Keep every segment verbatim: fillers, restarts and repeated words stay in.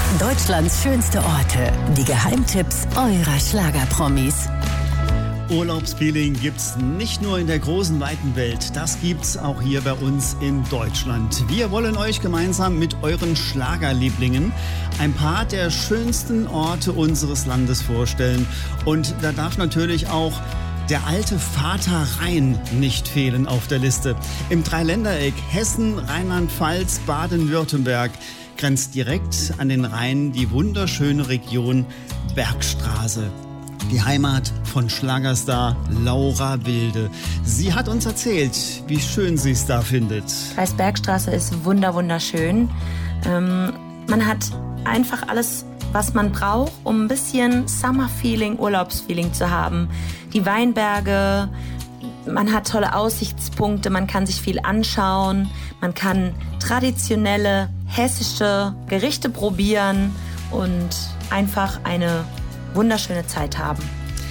Deutschlands schönste Orte. Die Geheimtipps eurer Schlagerpromis. Urlaubsfeeling gibt's nicht nur in der großen, weiten Welt. Das gibt's auch hier bei uns in Deutschland. Wir wollen euch gemeinsam mit euren Schlagerlieblingen ein paar der schönsten Orte unseres Landes vorstellen. Und da darf natürlich auch der alte Vater Rhein nicht fehlen auf der Liste. Im Dreiländereck Hessen, Rheinland-Pfalz, Baden-Württemberg grenzt direkt an den Rhein die wunderschöne Region Bergstraße. Die Heimat von Schlagerstar Laura Wilde. Sie hat uns erzählt, wie schön sie es da findet. Kreis Bergstraße ist wunder wunderschön. Ähm, man hat einfach alles, was man braucht, um ein bisschen Summer-Feeling, Urlaubsfeeling zu haben. Die Weinberge, man hat tolle Aussichtspunkte, man kann sich viel anschauen, man kann traditionelle hessische Gerichte probieren und einfach eine wunderschöne Zeit haben.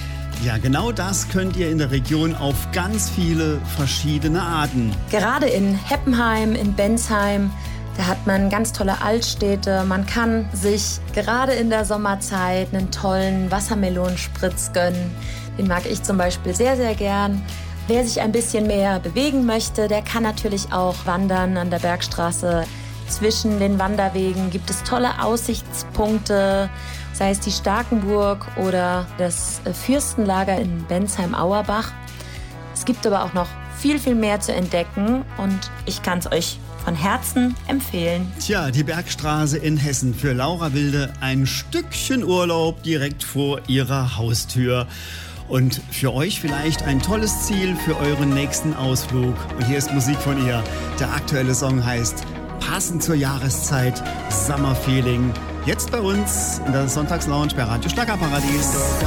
Ja, genau das könnt ihr in der Region auf ganz viele verschiedene Arten. Gerade in Heppenheim, in Bensheim, da hat man ganz tolle Altstädte. Man kann sich gerade in der Sommerzeit einen tollen Wassermelonenspritz gönnen. Den mag ich zum Beispiel sehr, sehr gern. Wer sich ein bisschen mehr bewegen möchte, der kann natürlich auch wandern an der Bergstraße. Zwischen den Wanderwegen gibt es tolle Aussichtspunkte, sei es die Starkenburg oder das Fürstenlager in Bensheim-Auerbach. Es gibt aber auch noch viel, viel mehr zu entdecken und ich kann es euch von Herzen empfehlen. Tja, die Bergstraße in Hessen, für Laura Wilde ein Stückchen Urlaub direkt vor ihrer Haustür. Und für euch vielleicht ein tolles Ziel für euren nächsten Ausflug. Und hier ist Musik von ihr. Der aktuelle Song heißt Passend zur Jahreszeit, Summer Feeling. Jetzt bei uns in der Sonntagslounge bei Radio Schlagerparadies.